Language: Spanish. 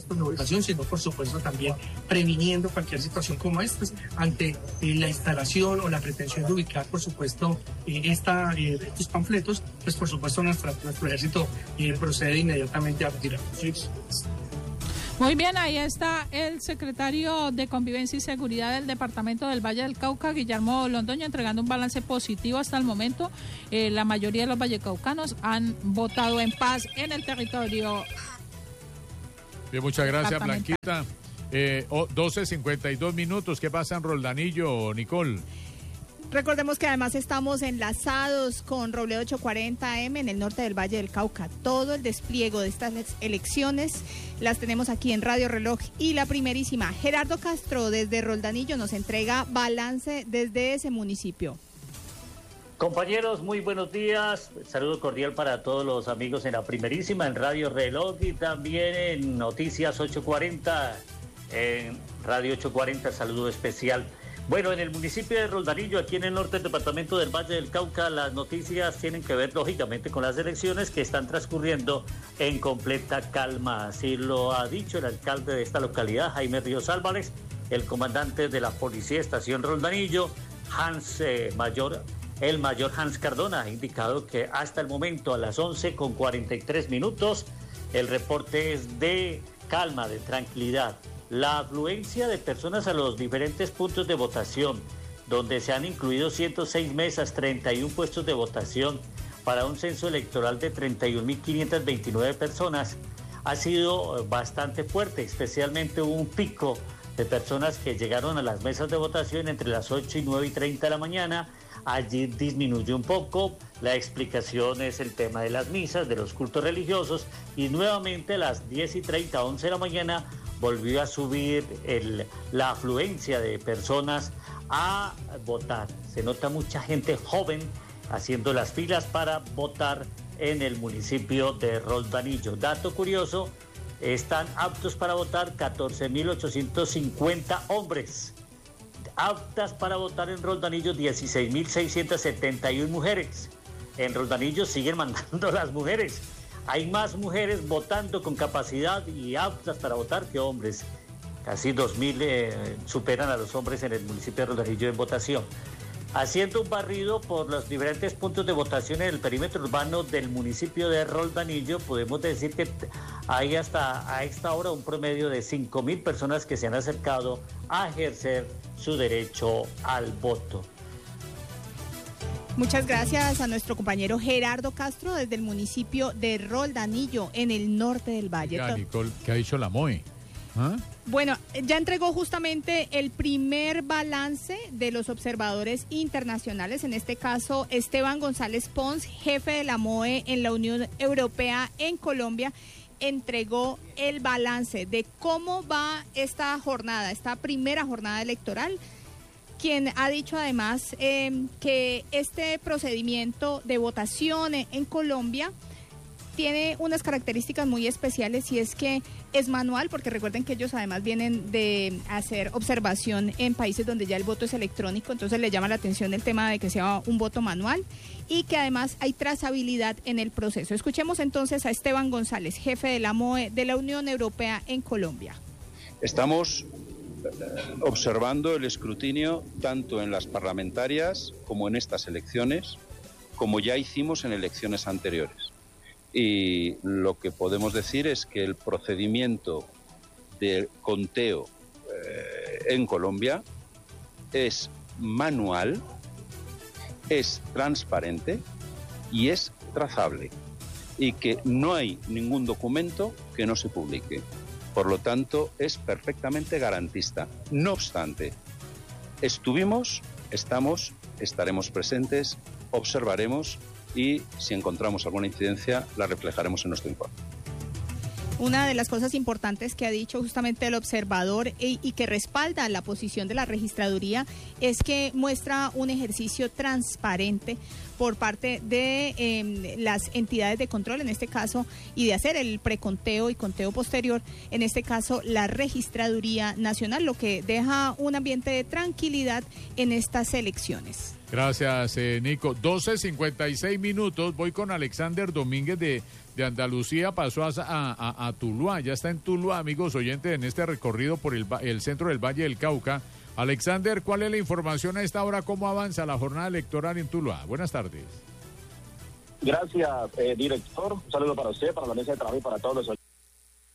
puestos de votación, sino por supuesto también previniendo cualquier situación como esta ante la instalación o la pretensión de ubicar, por supuesto, estos panfletos, pues por supuesto nuestro ejército procede inmediatamente a retirarlos. Muy bien, ahí está el secretario de Convivencia y Seguridad del Departamento del Valle del Cauca, Guillermo Londoño, entregando un balance positivo hasta el momento. La mayoría de los vallecaucanos han votado en paz en el territorio. Bien, muchas gracias, Blanquita. 12:52 minutos. ¿Qué pasa en Roldanillo, Nicole? Recordemos que además estamos enlazados con Robledo 840M en el norte del Valle del Cauca. Todo el despliegue de estas elecciones las tenemos aquí en Radio Reloj y la primerísima. Gerardo Castro desde Roldanillo nos entrega balance desde ese municipio. Compañeros, muy buenos días. Saludo cordial para todos los amigos en la primerísima, en Radio Reloj y también en Noticias 840, en Radio 840, saludo especial. Bueno, en el municipio de Roldanillo, aquí en el norte del departamento del Valle del Cauca, las noticias tienen que ver, lógicamente, con las elecciones que están transcurriendo en completa calma. Así lo ha dicho el alcalde de esta localidad, Jaime Ríos Álvarez, el comandante de la Policía Estación Roldanillo, el mayor Hans Cardona, ha indicado que hasta el momento, a las 11:43, el reporte es de calma, de tranquilidad. La afluencia de personas a los diferentes puntos de votación, donde se han incluido 106 mesas, 31 puestos de votación para un censo electoral de 31.529 personas, ha sido bastante fuerte. Especialmente hubo un pico de personas que llegaron a las mesas de votación entre las 8 y 9:30 de la mañana. Allí disminuyó un poco. La explicación es el tema de las misas, de los cultos religiosos, y nuevamente a las 10:30, 11 de la mañana, volvió a subir la afluencia de personas a votar. Se nota mucha gente joven haciendo las filas para votar en el municipio de Roldanillo. Dato curioso, están aptos para votar 14.850 hombres. Aptas para votar en Roldanillo 16.671 mujeres. En Roldanillo siguen mandando las mujeres. Hay más mujeres votando con capacidad y aptas para votar que hombres. Casi 2.000 superan a los hombres en el municipio de Roldanillo en votación. Haciendo un barrido por los diferentes puntos de votación en el perímetro urbano del municipio de Roldanillo, podemos decir que hay hasta a esta hora un promedio de 5.000 personas que se han acercado a ejercer su derecho al voto. Muchas gracias a nuestro compañero Gerardo Castro desde el municipio de Roldanillo, en el norte del Valle. Ya, Nicole, ¿qué ha dicho la MOE? ¿Ah? Bueno, ya entregó justamente el primer balance de los observadores internacionales, en este caso Esteban González Pons, jefe de la MOE en la Unión Europea en Colombia, entregó el balance de cómo va esta jornada, esta primera jornada electoral, quien ha dicho además que este procedimiento de votación en Colombia tiene unas características muy especiales, y es que es manual, porque recuerden que ellos además vienen de hacer observación en países donde ya el voto es electrónico, entonces le llama la atención el tema de que sea un voto manual, y que además hay trazabilidad en el proceso. Escuchemos entonces a Esteban González, jefe de la MOE de la Unión Europea en Colombia. Estamos observando el escrutinio tanto en las parlamentarias como en estas elecciones, como ya hicimos en elecciones anteriores. Y lo que podemos decir es que el procedimiento de conteo en Colombia es manual, es transparente y es trazable, y que no hay ningún documento que no se publique. Por lo tanto, es perfectamente garantista. No obstante, estuvimos, estamos, estaremos presentes, observaremos, y si encontramos alguna incidencia la reflejaremos en nuestro informe. Una de las cosas importantes que ha dicho justamente el observador y que respalda la posición de la registraduría es que muestra un ejercicio transparente por parte de las entidades de control, en este caso, y de hacer el preconteo y conteo posterior, en este caso la Registraduría Nacional, lo que deja un ambiente de tranquilidad en estas elecciones. Gracias, Nico. 12:56. Voy con Alexander Domínguez de de Andalucía pasó a Tuluá. Ya está en Tuluá, amigos oyentes, en este recorrido por el centro del Valle del Cauca. Alexander, ¿cuál es la información a esta hora? ¿Cómo avanza la jornada electoral en Tuluá? Buenas tardes. Gracias, director. Un saludo para usted, para la mesa de trabajo y para todos los